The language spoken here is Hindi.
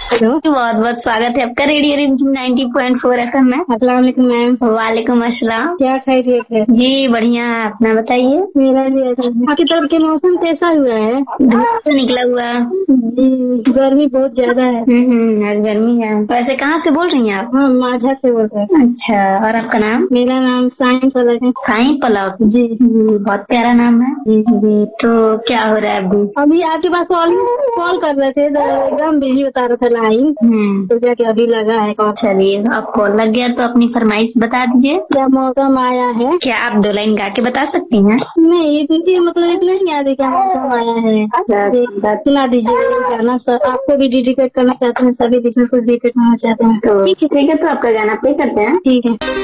हेलो, बहुत बहुत स्वागत है आपका रेडियो रिमझिम 90.4 एफएम में। अस्सलाम वालेकुम मैम। वालेकुम अस्सलाम। क्या खैरियत है? जी बढ़िया है, अपना बताइए। मेरा भी ऐसा है। आपकी तरफ के मौसम कैसा हुआ है? धूप तो निकला हुआ। जी, गर्मी बहुत ज्यादा है। आज गर्मी है। वैसे कहाँ से बोल रही हैं आप? हाँ, माझा से बोल रहे हैं। अच्छा, और आपका नाम? मेरा नाम साइन पलक है। साईं पलक जी बहुत प्यारा नाम है जी। जी। तो क्या हो रहा है अभी? अभी आपके पास कॉल कर रहे थे तो एकदम बिजी बता रहा था लाइन, तो क्या कि अभी लगा है कॉल। चलिए, अब कॉल लग गया तो अपनी फरमाइश बता दीजिए। क्या मौसम आया है? क्या आप 2 लाइन गा के बता सकती हैं? नहीं, देखिए मतलब इतना ही याद है क्या मौसम आया है। सुना दीजिए गाना। सब आपको भी डेडिकेट करना चाहते हैं, सभी जिसमें कुछ डेडिकेट करना चाहते हैं। तो ठीक है, तो आपका गाना प्ले करते हैं। ठीक है।